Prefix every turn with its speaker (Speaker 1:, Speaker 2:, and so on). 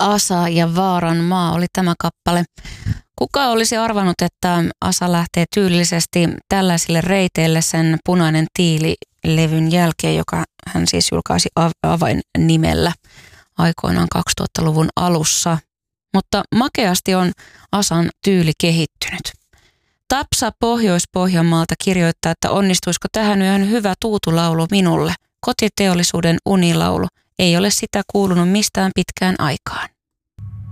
Speaker 1: Asa ja Vaaran maa oli tämä kappale. Kuka olisi arvannut, että Asa lähtee tyylisesti tällaisille reiteille sen Punainen tiili-levyn jälkeen, joka hän siis julkaisi avainnimellä aikoinaan 2000-luvun alussa. Mutta makeasti on Asan tyyli kehittynyt. Tapsa Pohjois-Pohjanmaalta kirjoittaa, että onnistuisiko tähän yhden hyvä tuutulaulu minulle. Kotiteollisuuden unilaulu. Ei ole sitä kuulunut mistään pitkään aikaan.